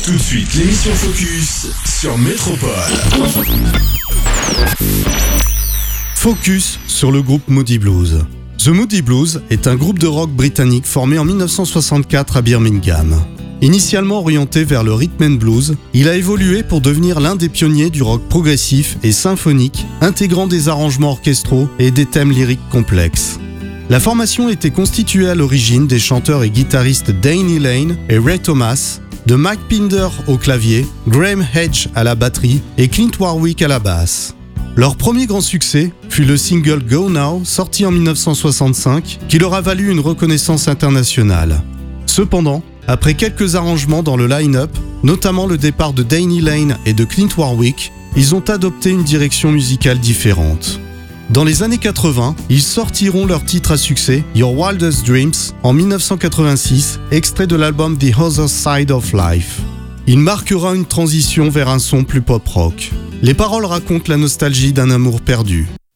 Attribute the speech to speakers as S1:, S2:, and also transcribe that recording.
S1: Tout de suite, l'émission Focus sur Métropole.
S2: Focus sur le groupe Moody Blues. The Moody Blues est un groupe de rock britannique formé en 1964 à Birmingham. Initialement orienté vers le rhythm and blues, il a évolué pour devenir l'un des pionniers du rock progressif et symphonique, intégrant des arrangements orchestraux et des thèmes lyriques complexes. La formation était constituée à l'origine des chanteurs et guitaristes Danny Laine et Ray Thomas, de Mike Pinder au clavier, Graham Hedge à la batterie et Clint Warwick à la basse. Leur premier grand succès fut le single Go Now, sorti en 1965, qui leur a valu une reconnaissance internationale. Cependant, après quelques arrangements dans le line-up, notamment le départ de Danny Laine et de Clint Warwick, ils ont adopté une direction musicale différente. Dans les années 80, ils sortiront leur titre à succès, Your Wildest Dreams, en 1986, extrait de l'album The Other Side of Life. Il marquera une transition vers un son plus pop-rock. Les paroles racontent la nostalgie d'un amour perdu.